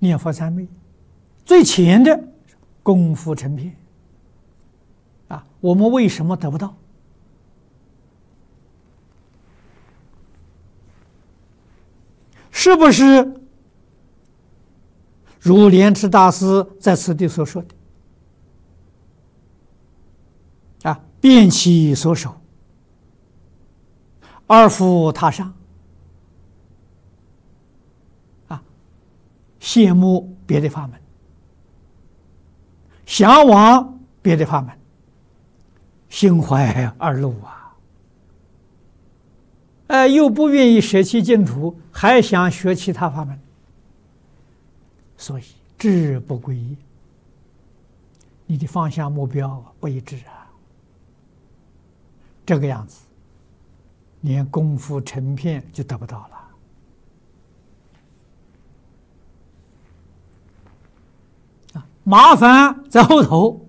念佛三昧，最浅的功夫成片啊，我们为什么得不到？是不是如莲池大师在此地所说的啊？遍其所守，而复他上啊，羡慕别的法门，向往别的法门，心怀二路啊！又不愿意舍弃净土，还想学其他法门，所以志不归一，你的方向目标不一致啊！这个样子，连功夫成片就得不到了啊！麻烦在后头，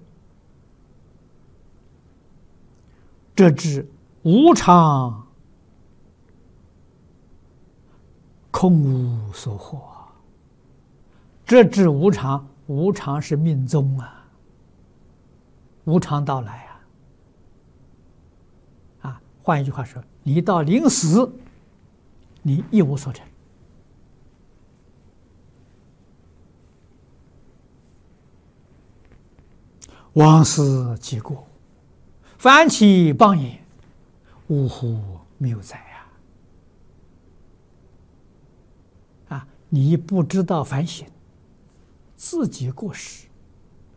这知无常。空无所获，这知无常，无常是命中啊，无常到来啊！换一句话说，你到临死，你一无所成。往事既过，翻其邦也，呜呼谬哉！你不知道反省自己过失，